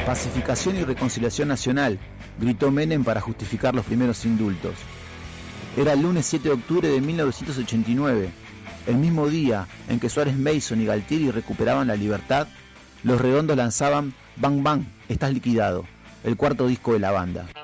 Pacificación y reconciliación nacional, gritó Menem para justificar los primeros indultos. Era el lunes 7 de octubre de 1989, el mismo día en que Suárez Mason y Galtieri recuperaban la libertad. Los Redondos lanzaban Bang Bang, estás liquidado, el cuarto disco de la banda.